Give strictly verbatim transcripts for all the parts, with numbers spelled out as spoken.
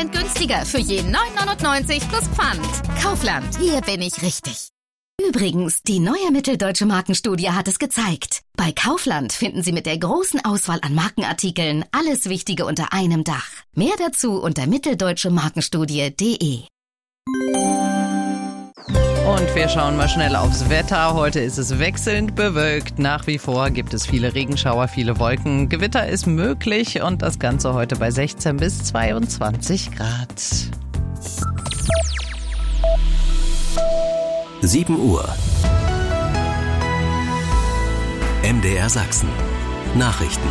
Prozent günstiger für je neun neunundneunzig plus Pfand. Kaufland, hier bin ich richtig. Übrigens, die neue Mitteldeutsche Markenstudie hat es gezeigt. Bei Kaufland finden Sie mit der großen Auswahl an Markenartikeln alles Wichtige unter einem Dach. Mehr dazu unter mitteldeutsche markenstudie punkt de. Und wir schauen mal schnell aufs Wetter. Heute ist es wechselnd bewölkt. Nach wie vor gibt es viele Regenschauer, viele Wolken. Gewitter ist möglich und das Ganze heute bei sechzehn bis zweiundzwanzig Grad. sieben Uhr. M D R Sachsen. Nachrichten.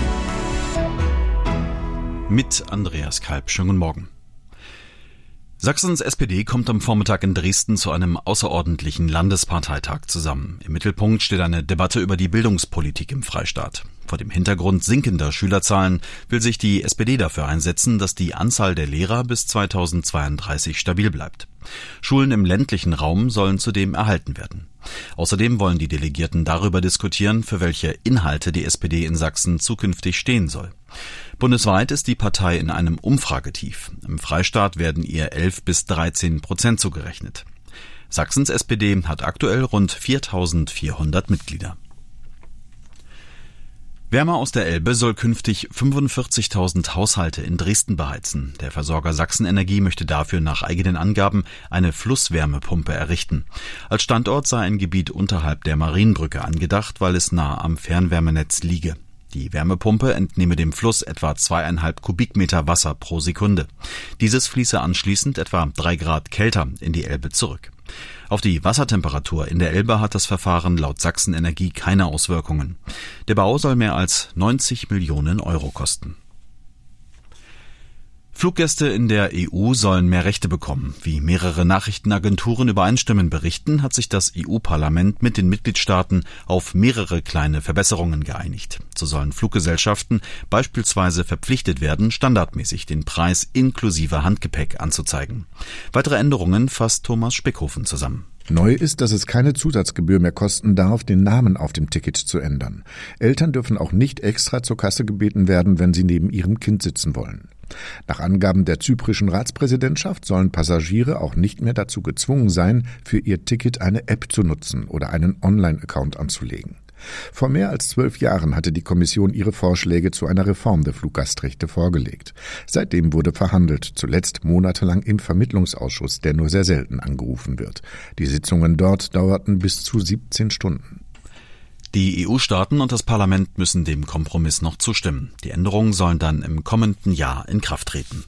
Mit Andreas Kalb. Schönen guten Morgen. Sachsens S P D kommt am Vormittag in Dresden zu einem außerordentlichen Landesparteitag zusammen. Im Mittelpunkt steht eine Debatte über die Bildungspolitik im Freistaat. Vor dem Hintergrund sinkender Schülerzahlen will sich die S P D dafür einsetzen, dass die Anzahl der Lehrer bis zweitausendzweiunddreißig stabil bleibt. Schulen im ländlichen Raum sollen zudem erhalten werden. Außerdem wollen die Delegierten darüber diskutieren, für welche Inhalte die S P D in Sachsen zukünftig stehen soll. Bundesweit ist die Partei in einem Umfragetief. Im Freistaat werden ihr elf bis dreizehn Prozent zugerechnet. Sachsens S P D hat aktuell rund viertausendvierhundert Mitglieder. Wärme aus der Elbe soll künftig fünfundvierzigtausend Haushalte in Dresden beheizen. Der Versorger Sachsenenergie möchte dafür nach eigenen Angaben eine Flusswärmepumpe errichten. Als Standort sei ein Gebiet unterhalb der Marienbrücke angedacht, weil es nah am Fernwärmenetz liege. Die Wärmepumpe entnehme dem Fluss etwa zweieinhalb Kubikmeter Wasser pro Sekunde. Dieses fließe anschließend etwa drei Grad kälter in die Elbe zurück. Auf die Wassertemperatur in der Elbe hat das Verfahren laut Sachsenenergie keine Auswirkungen. Der Bau soll mehr als neunzig Millionen Euro kosten. Fluggäste in der E U sollen mehr Rechte bekommen. Wie mehrere Nachrichtenagenturen übereinstimmend berichten, hat sich das E U-Parlament mit den Mitgliedstaaten auf mehrere kleine Verbesserungen geeinigt. So sollen Fluggesellschaften beispielsweise verpflichtet werden, standardmäßig den Preis inklusive Handgepäck anzuzeigen. Weitere Änderungen fasst Thomas Speckhofen zusammen. Neu ist, dass es keine Zusatzgebühr mehr kosten darf, den Namen auf dem Ticket zu ändern. Eltern dürfen auch nicht extra zur Kasse gebeten werden, wenn sie neben ihrem Kind sitzen wollen. Nach Angaben der zyprischen Ratspräsidentschaft sollen Passagiere auch nicht mehr dazu gezwungen sein, für ihr Ticket eine App zu nutzen oder einen Online-Account anzulegen. Vor mehr als zwölf Jahren hatte die Kommission ihre Vorschläge zu einer Reform der Fluggastrechte vorgelegt. Seitdem wurde verhandelt, zuletzt monatelang im Vermittlungsausschuss, der nur sehr selten angerufen wird. Die Sitzungen dort dauerten bis zu siebzehn Stunden. Die E U-Staaten und das Parlament müssen dem Kompromiss noch zustimmen. Die Änderungen sollen dann im kommenden Jahr in Kraft treten.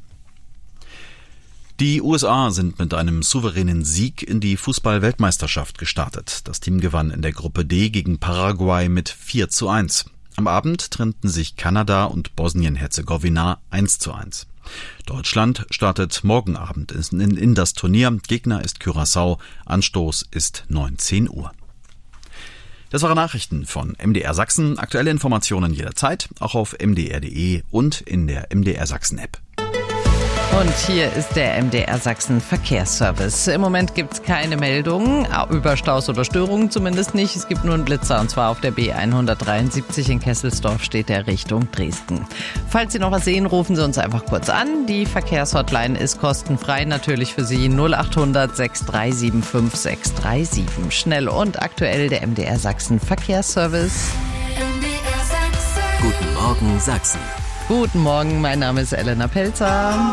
Die U S A sind mit einem souveränen Sieg in die Fußball-Weltmeisterschaft gestartet. Das Team gewann in der Gruppe D gegen Paraguay mit vier zu eins. Am Abend trennten sich Kanada und Bosnien-Herzegowina eins zu eins. Deutschland startet morgen Abend in, in, in das Turnier. Gegner ist Curaçao. Anstoß ist neunzehn Uhr. Das waren Nachrichten von M D R Sachsen. Aktuelle Informationen jederzeit, auch auf m d r punkt d e und in der M D R Sachsen App. Und hier ist der M D R Sachsen Verkehrsservice. Im Moment gibt es keine Meldungen über Staus oder Störungen, zumindest nicht. Es gibt nur einen Blitzer und zwar auf der B hundertdreiundsiebzig in Kesselsdorf steht der Richtung Dresden. Falls Sie noch was sehen, rufen Sie uns einfach kurz an. Die Verkehrshotline ist kostenfrei natürlich für Sie null acht hundert sechs drei sieben fünf sechs drei sieben. Schnell und aktuell der M D R Sachsen Verkehrsservice. M D R Sachsen. Guten Morgen Sachsen. Guten Morgen, mein Name ist Elena Pelzer.